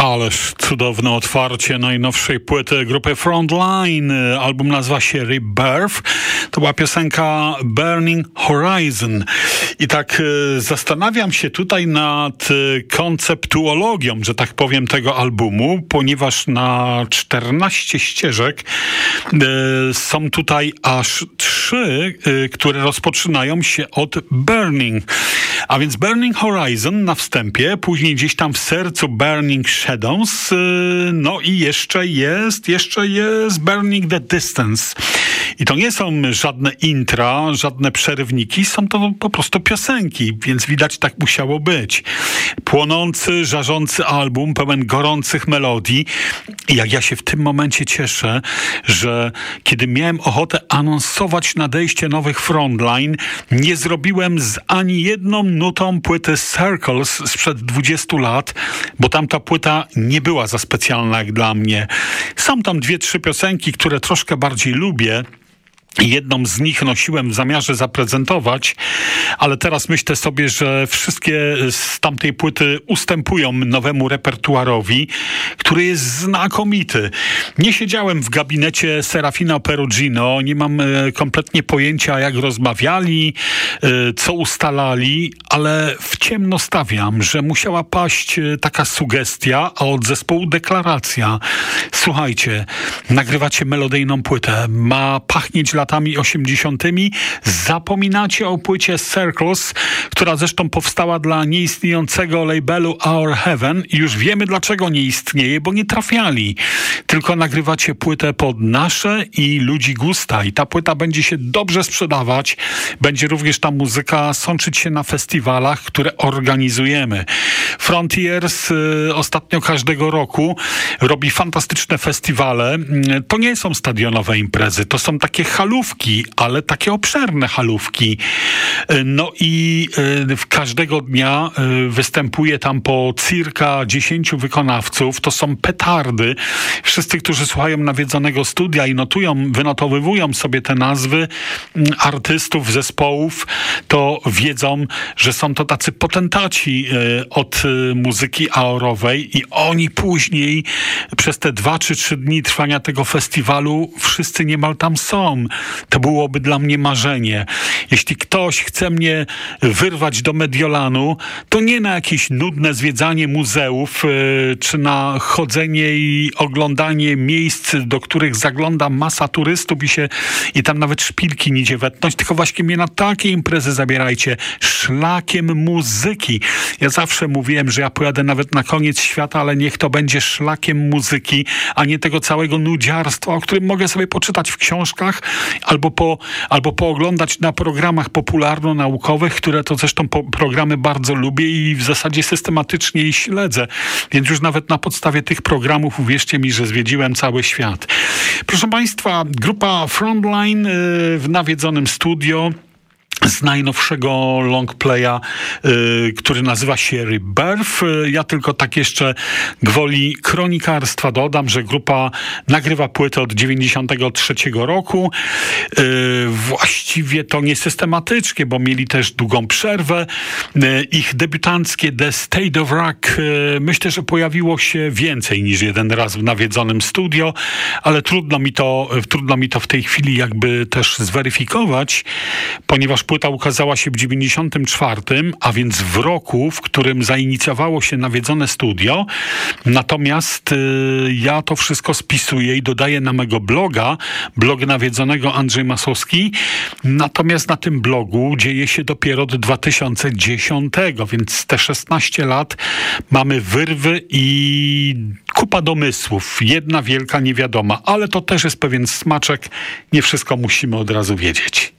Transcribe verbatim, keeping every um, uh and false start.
Ależ cudowne otwarcie najnowszej płyty grupy Frontline. Album nazywa się Rebirth. To była piosenka Burning Horizon. I tak y, zastanawiam się tutaj nad y, konceptuologią, że tak powiem, tego albumu, ponieważ na czternaście ścieżek y, są tutaj aż trzy, y, które rozpoczynają się od Burning. A więc Burning Horizon na wstępie, później gdzieś tam w sercu Burning Shadows, no i jeszcze jest, jeszcze jest Burning the Distance. I to nie są żadne intra, żadne przerywniki, są to po prostu piosenki, więc widać, tak musiało być. Płonący, żarzący album, pełen gorących melodii. I jak ja się w tym momencie cieszę, że kiedy miałem ochotę anonsować nadejście nowych Frontline, nie zrobiłem z ani jedną nutą płyty Circles sprzed dwudziestu lat, bo tamta płyta nie była za specjalna jak dla mnie. Są tam dwie, trzy piosenki, które troszkę bardziej lubię. Jedną z nich nosiłem w zamiarze zaprezentować, ale teraz myślę sobie, że wszystkie z tamtej płyty ustępują nowemu repertuarowi, który jest znakomity. Nie siedziałem w gabinecie Serafina Perugino, nie mam e, kompletnie pojęcia, jak rozmawiali, e, co ustalali, ale w ciemno stawiam, że musiała paść e, taka sugestia, a od zespołu deklaracja. Słuchajcie, nagrywacie melodyjną płytę, ma pachnieć latami osiemdziesiątymi. Zapominacie o płycie Circles, która zresztą powstała dla nieistniejącego labelu Our Heaven i już wiemy, dlaczego nie istnieje, bo nie trafiali. Tylko nagrywacie płytę pod nasze i ludzi gusta i ta płyta będzie się dobrze sprzedawać. Będzie również ta muzyka sączyć się na festiwalach, które organizujemy. Frontiers y, ostatnio każdego roku robi fantastyczne festiwale. To nie są stadionowe imprezy, to są takie halówki, ale takie obszerne halówki. No i y, każdego dnia y, występuje tam po cirka dziesięciu wykonawców. To są petardy. Wszyscy, którzy słuchają nawiedzonego studia i notują, wynotowywują sobie te nazwy y, artystów, zespołów, to wiedzą, że są to tacy potentaci y, od y, muzyki aorowej i oni później przez te dwa czy trzy dni trwania tego festiwalu wszyscy niemal tam są. To byłoby dla mnie marzenie. Jeśli ktoś chce mnie wyrwać do Mediolanu, to nie na jakieś nudne zwiedzanie muzeów, yy, czy na chodzenie i oglądanie miejsc, do których zagląda masa turystów i się i tam nawet szpilki nie idzie wetnąć, tylko właśnie mnie na takie imprezy zabierajcie. Szlakiem muzyki. Ja zawsze mówiłem, że ja pojadę nawet na koniec świata, ale niech to będzie szlakiem muzyki, a nie tego całego nudziarstwa, o którym mogę sobie poczytać w książkach, albo, po, albo pooglądać na programach popularno-naukowych, które to zresztą po, programy bardzo lubię i w zasadzie systematycznie je śledzę. Więc już nawet na podstawie tych programów uwierzcie mi, że zwiedziłem cały świat. Proszę Państwa, grupa Frontline yy, w nawiedzonym studio z najnowszego longplaya, y, który nazywa się Rebirth. Ja tylko tak jeszcze gwoli kronikarstwa dodam, że grupa nagrywa płytę od dziewięćdziesiątego trzeciego roku. Y, właściwie to niesystematycznie, bo mieli też długą przerwę. Y, ich debiutanckie The State of Rock y, myślę, że pojawiło się więcej niż jeden raz w nawiedzonym studio, ale trudno mi to, trudno mi to w tej chwili jakby też zweryfikować, ponieważ płyta ukazała się w dziewięćdziesiątym czwartym, a więc w roku, w którym zainicjowało się nawiedzone studio. Natomiast y, ja to wszystko spisuję i dodaję na mego bloga, blog nawiedzonego Andrzej Masowski. Natomiast na tym blogu dzieje się dopiero od dwa tysiące dziesiątego, więc te szesnaście lat mamy wyrwy i kupa domysłów. Jedna wielka niewiadoma, ale to też jest pewien smaczek. Nie wszystko musimy od razu wiedzieć.